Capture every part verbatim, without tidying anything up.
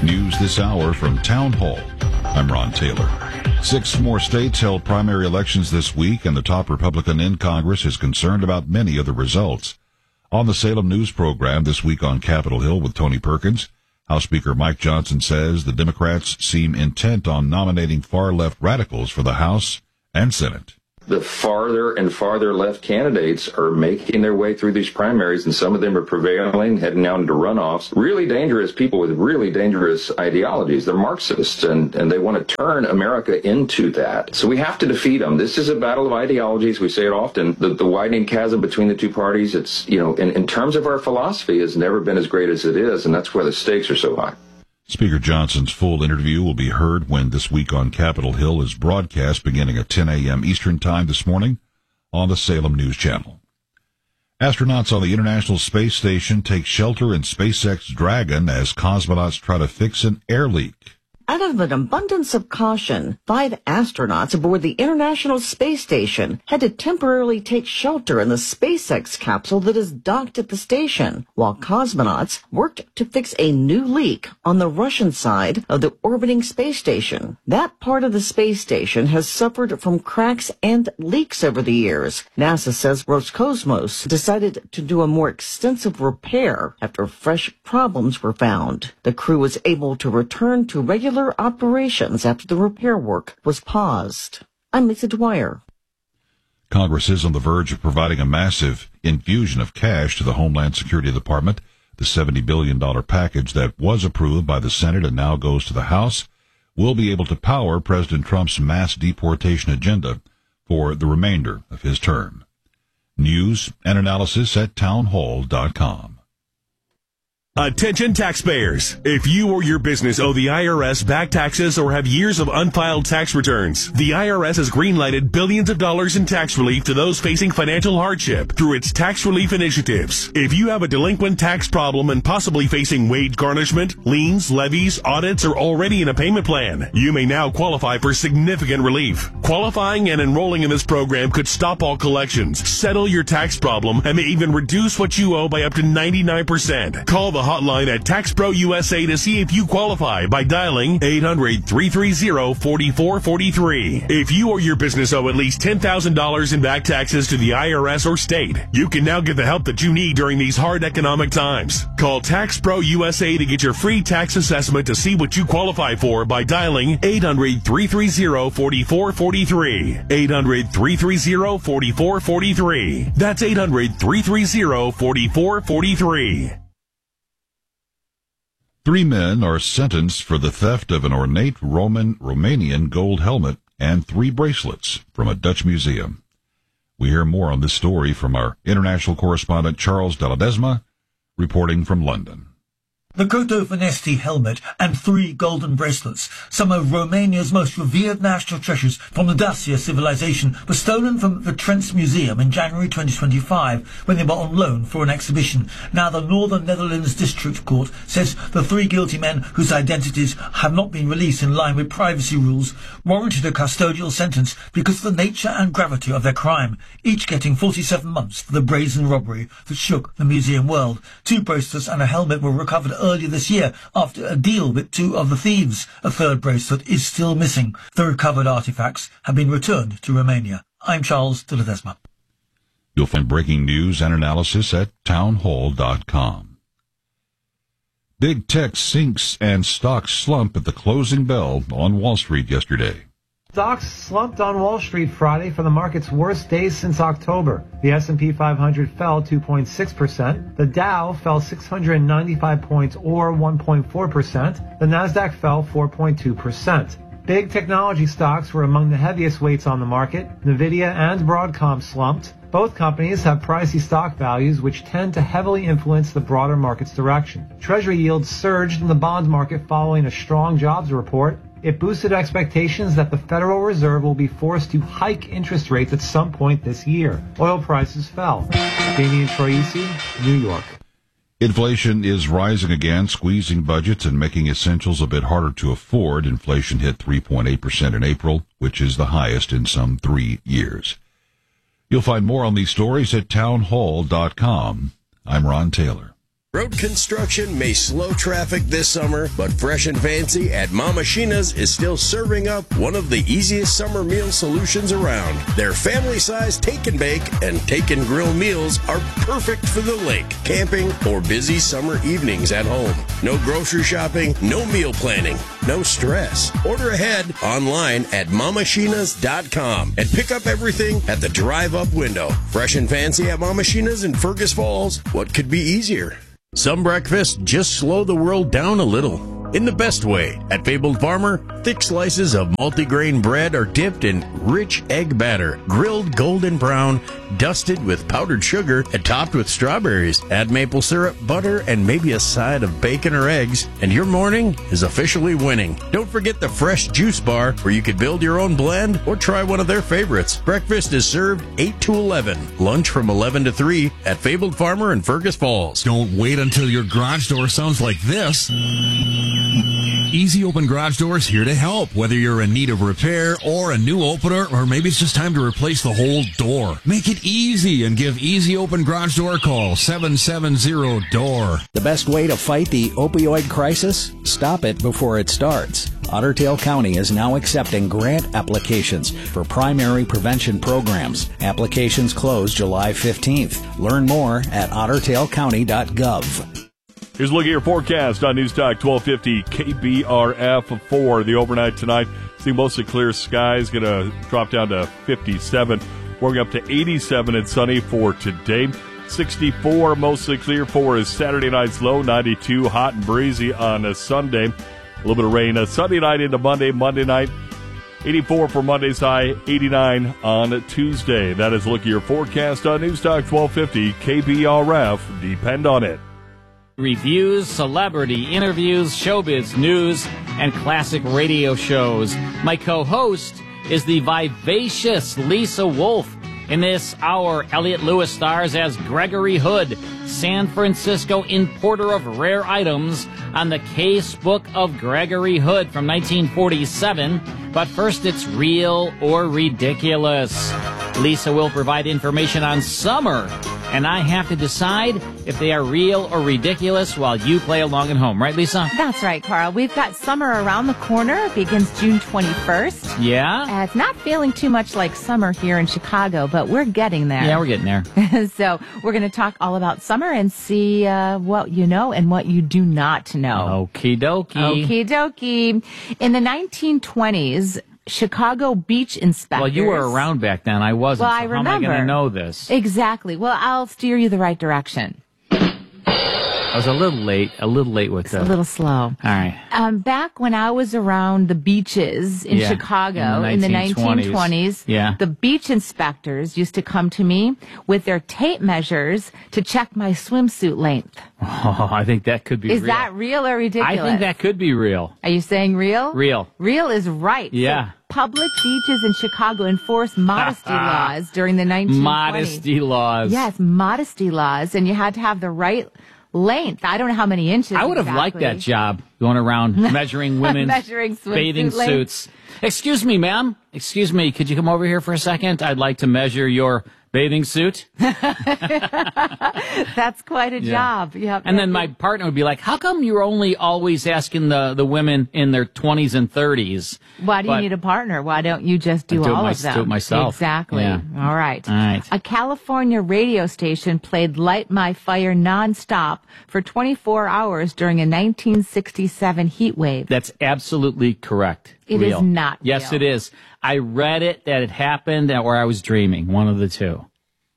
News this hour from Town Hall. I'm Ron Taylor. Six more states held primary elections this week, and the top Republican in Congress is concerned about many of the results. On the Salem News program this week on Capitol Hill with Tony Perkins, House Speaker Mike Johnson says the Democrats seem intent on nominating far-left radicals for the House and Senate. The farther and farther left candidates are making their way through these primaries, and some of them are prevailing, heading out into runoffs. Really dangerous people with really dangerous ideologies. They're Marxists, and, and they want to turn America into that. So we have to defeat them. This is a battle of ideologies. We say it often. The, the widening chasm between the two parties, it's, you know, in, in terms of our philosophy, has never been as great as it is, and that's why the stakes are so high. Speaker Johnson's full interview will be heard when This Week on Capitol Hill is broadcast beginning at ten a.m. Eastern Time this morning on the Salem News Channel. Astronauts on the International Space Station take shelter in SpaceX Dragon as cosmonauts try to fix an air leak. Out of an abundance of caution, five astronauts aboard the International Space Station had to temporarily take shelter in the SpaceX capsule that is docked at the station, while cosmonauts worked to fix a new leak on the Russian side of the orbiting space station. That part of the space station has suffered from cracks and leaks over the years. NASA says Roscosmos decided to do a more extensive repair after fresh problems were found. The crew was able to return to regular operations after the repair work was paused. I'm Lisa Dwyer. Congress is on the verge of providing a massive infusion of cash to the Homeland Security Department. The seventy billion dollars package that was approved by the Senate and now goes to the House will be able to power President Trump's mass deportation agenda for the remainder of his term. News and analysis at townhall dot com. Attention taxpayers. If you or your business owe the I R S back taxes or have years of unfiled tax returns, the I R S has greenlighted billions of dollars in tax relief to those facing financial hardship through its tax relief initiatives. If you have a delinquent tax problem and possibly facing wage garnishment, liens, levies, audits, or already in a payment plan, you may now qualify for significant relief. Qualifying and enrolling in this program could stop all collections, settle your tax problem, and may even reduce what you owe by up to ninety-nine percent. Call the hotline at Tax Pro U S A to see if you qualify by dialing eight hundred, three three zero, four four four three. If you or your business owe at least ten thousand dollars in back taxes to the I R S or state, you can now get the help that you need during these hard economic times. Call Tax Pro U S A to get your free tax assessment to see what you qualify for by dialing eight hundred, three three zero, four four four three. eight hundred, three three zero, four four four three. That's eight hundred, three three zero, four four four three. Three men are sentenced for the theft of an ornate Roman Romanian gold helmet and three bracelets from a Dutch museum. We hear more on this story from our international correspondent Charles de Ledesma, reporting from London. The Goto Vanesti helmet and three golden bracelets, some of Romania's most revered national treasures from the Dacia civilization, were stolen from the Trents Museum in January twenty twenty-five when they were on loan for an exhibition. Now the Northern Netherlands District Court says the three guilty men, whose identities have not been released in line with privacy rules, warranted a custodial sentence because of the nature and gravity of their crime, each getting forty-seven months for the brazen robbery that shook the museum world. Two bracelets and a helmet were recovered earlier this year after a deal with two of the thieves. A third bracelet is still missing. The recovered artifacts have been returned to Romania. I'm Charles de Ledesma. You'll find breaking news and analysis at townhall dot com. Big tech sinks and stocks slump at the closing bell on Wall Street yesterday. Stocks slumped on Wall Street Friday for the market's worst days since October. The S and P five hundred fell two point six percent. The Dow fell six hundred ninety-five points or one point four percent. The Nasdaq fell four point two percent. Big technology stocks were among the heaviest weights on the market. Nvidia and Broadcom slumped. Both companies have pricey stock values which tend to heavily influence the broader market's direction. Treasury yields surged in the bond market following a strong jobs report. It boosted expectations that the Federal Reserve will be forced to hike interest rates at some point this year. Oil prices fell. Damian Troisi, New York. Inflation is rising again, squeezing budgets and making essentials a bit harder to afford. Inflation hit three point eight percent in April, which is the highest in some three years. You'll find more on these stories at townhall dot com. I'm Ron Taylor. Road construction may slow traffic this summer, but Fresh and Fancy at Mama Sheena's is still serving up one of the easiest summer meal solutions around. Their family-sized take and bake and take and grill meals are perfect for the lake, camping, or busy summer evenings at home. No grocery shopping, no meal planning, no stress. Order ahead online at mama sheenas dot com and pick up everything at the drive-up window. Fresh and Fancy at Mama Sheena's in Fergus Falls. What could be easier? Some breakfasts just slow the world down a little. In the best way. At Fabled Farmer, thick slices of multigrain bread are dipped in rich egg batter, grilled golden brown, dusted with powdered sugar, and topped with strawberries. Add maple syrup, butter, and maybe a side of bacon or eggs, and your morning is officially winning. Don't forget the fresh juice bar, where you could build your own blend or try one of their favorites. Breakfast is served eight to eleven. Lunch from eleven to three at Fabled Farmer in Fergus Falls. Don't wait until your garage door sounds like this. Easy Open Garage Doors here to help, whether you're in need of repair or a new opener, or maybe it's just time to replace the whole door. Make it easy and give Easy Open Garage Door a call, seven seven zero D O O R. The best way to fight the opioid crisis? Stop it before it starts. Otter Tail County is now accepting grant applications for primary prevention programs. Applications close July fifteenth. Learn more at otter tail county dot gov. Here's a look at your forecast on News Talk twelve fifty K B R F for the overnight tonight. See mostly clear skies, going to drop down to fifty-seven. Warming up to eighty-seven and sunny for today. sixty-four, mostly clear for is Saturday night's low. ninety-two, hot and breezy on a Sunday. A little bit of rain a Sunday night into Monday. Monday night, eighty-four for Monday's high, eighty-nine on Tuesday. That is a look at your forecast on News Talk twelve fifty K B R F. Depend on it. Reviews, celebrity interviews, showbiz news, and classic radio shows. My co-host is the vivacious Lisa Wolf. In this hour, Elliot Lewis stars as Gregory Hood, San Francisco importer of rare items, on the Case Book of Gregory Hood from nineteen forty-seven. But first, it's Real or Ridiculous. Lisa will provide information on summer, and I have to decide if they are real or ridiculous while you play along at home. Right, Lisa? That's right, Carl. We've got summer around the corner. It begins June twenty-first. Yeah? Uh, it's not feeling too much like summer here in Chicago, but we're getting there. Yeah, we're getting there. So we're going to talk all about summer and see uh, what you know and what you do not know. Okie dokie. Okie dokie. In the nineteen twenties, Chicago beach inspectors. Well, you were around back then. I wasn't. Well, so I remember. How am I going to know this? Exactly. Well, I'll steer you the right direction. I was a little late, a little late with that. A little slow. All right. Um, back when I was around the beaches in yeah, Chicago in the nineteen twenties, nineteen twenties, yeah. the beach inspectors used to come to me with their tape measures to check my swimsuit length. Oh, I think that could be is real. Is that real or ridiculous? I think that could be real. Are you saying real? Real. Real is right. Yeah. So public beaches in Chicago enforced modesty laws during the nineteen twenties. Modesty laws. Yes, modesty laws, and you had to have the right length. I don't know how many inches. I would have exactly. liked that job, going around measuring women's measuring bathing length. suits. Excuse me, ma'am. Excuse me. Could you come over here for a second? I'd like to measure your bathing suit. That's quite a yeah. job. Yep. And then my partner would be like, how come you're only always asking the, the women in their twenties and thirties? Why do but you need a partner? Why don't you just do, do all my, of them? Do it myself. Exactly. Yeah. All right. All right. A California radio station played Light My Fire nonstop for twenty-four hours during a nineteen sixty-seven heat wave. That's absolutely correct. It real. is not real. Yes, it is. I read it that it happened or I was dreaming. One of the two.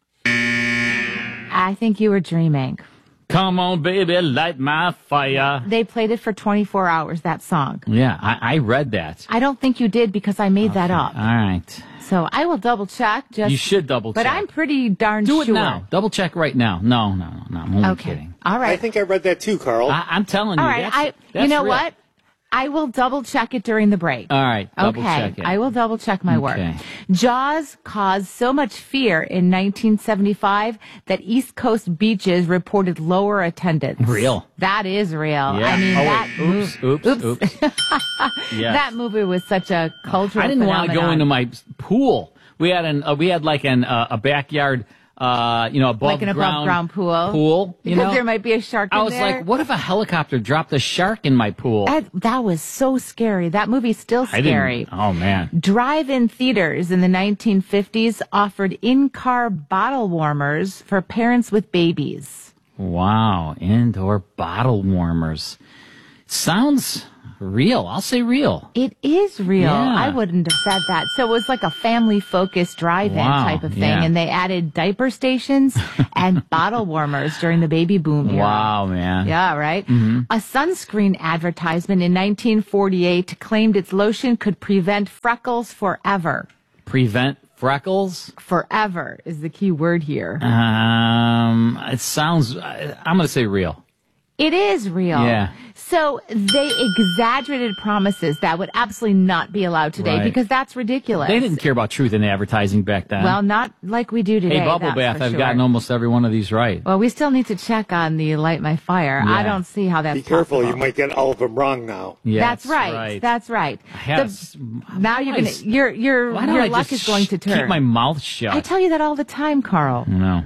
I think you were dreaming. Come on, baby, light my fire. They played it for twenty-four hours, that song. Yeah, I, I read that. I don't think you did because I made okay. that up. All right. So I will double check. Just, you should double check. But I'm pretty darn Do sure. Do it now. Double check right now. No, no, no, no. I'm only okay. kidding. All right. I think I read that too, Carl. I, I'm telling you. All right. That's, I, that's you know real. what? I will double check it during the break. All right. Double okay. check it. I will double check my okay. work. Jaws caused so much fear in nineteen seventy-five that East Coast beaches reported lower attendance. Real. That is real. Yeah. I mean, oh, that wait. Oops, move, oops, oops. yes. That movie was such a cultural I didn't phenomenon. want to go into my pool. We had an uh, we had like an uh, a backyard uh, you know, above like an ground above ground pool. Pool, you because know, there might be a shark. I in was there. like, what if a helicopter dropped a shark in my pool? That, that was so scary. That movie's still I scary. didn't. Oh man. Drive-in theaters in the nineteen fifties offered in-car bottle warmers for parents with babies. Wow, indoor bottle warmers. Sounds real. I'll say real. It is real. Yeah. I wouldn't have said that. So it was like a family-focused drive-in Wow, type of thing, yeah. and they added diaper stations and bottle warmers during the baby boom era. Wow, man. Yeah, right? Mm-hmm. A sunscreen advertisement in nineteen forty-eight claimed its lotion could prevent freckles forever. Prevent freckles? Forever is the key word here. Um, it sounds, I'm going to say real. It is real. Yeah. So they exaggerated promises that would absolutely not be allowed today Right. because that's ridiculous. They didn't care about truth in advertising back then. Well, not like we do today. Hey, Bubble that's Bath, for I've sure. gotten almost every one of these right. Well, we still need to check on the Light My Fire. Yeah. I don't see how that's Be careful, possible. you might get all of them wrong now. Yeah, that's right. That's right. Yes. The- now you're Why gonna is- your your Why don't your I luck just is going to turn. keep my mouth shut? I tell you that all the time, Carl. No.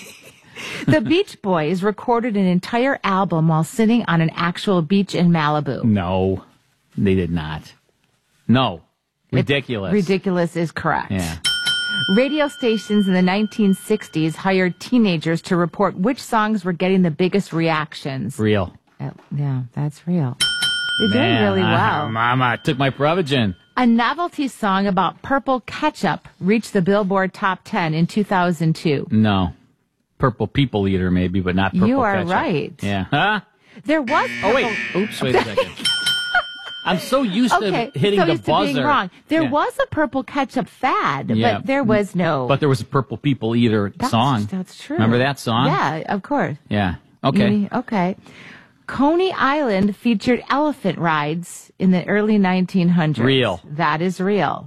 The Beach Boys recorded an entire album while sitting on an actual beach in Malibu. No, they did not. No. Ridiculous. Ridiculous is correct. Yeah. Radio stations in the nineteen sixties hired teenagers to report which songs were getting the biggest reactions. Real. Uh, yeah, that's real. You're Man, doing really I- well. Mama, I took my Prevagen. A novelty song about purple ketchup reached the Billboard Top ten in two thousand two. No. Purple people eater, maybe, but not purple You are ketchup. right. Yeah. Huh? There was. Oh, wait. Oops, wait a second. I'm so used Okay, to hitting so the used to buzzer. being wrong. There Yeah. was a purple ketchup fad, Yeah. but there was no. But there was a purple people eater That's- song. That's true. Remember that song? Yeah, of course. Yeah. Okay. You- okay. Coney Island featured elephant rides in the early nineteen hundreds. Real. That is real.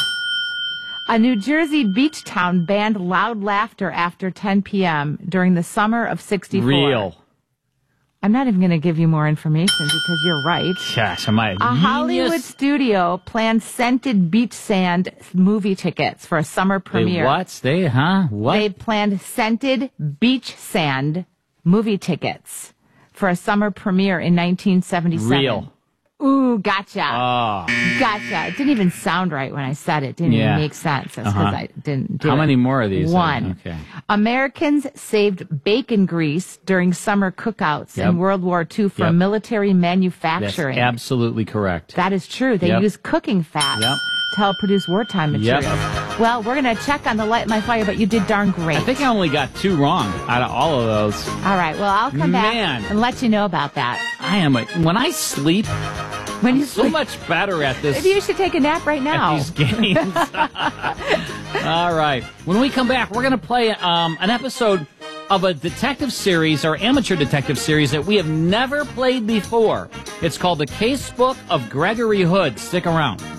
A New Jersey beach town banned loud laughter after ten p.m. during the summer of sixty-four. Real. I'm not even going to give you more information because you're right. Gosh, am I a A genius? Hollywood studio planned scented beach sand movie tickets for a summer They premiere. what? They, huh? What? They planned scented beach sand movie tickets for a summer premiere in nineteen seventy-seven. Real. Ooh, gotcha. Oh. Gotcha. It didn't even sound right when I said it. It didn't Yeah. even make sense. That's because Uh-huh. I didn't do How it. many more of these? One. Okay. Americans saved bacon grease during summer cookouts Yep. in World War Two for Yep. military That's manufacturing. absolutely correct. That is true. They Yep. use cooking fat Yep. to help produce wartime Yep. materials. Well, we're going to check on the Light My Fire, but you did darn great. I think I only got two wrong out of all of those. All right. Well, I'll come back Man. and let you know about that. I am a, when I sleep, When I'm you so sleep, much better at this. maybe you should take a nap right At now. these games. All right. When we come back, we're going to play um, an episode of a detective series or amateur detective series that we have never played before. It's called The Casebook of Gregory Hood. Stick around.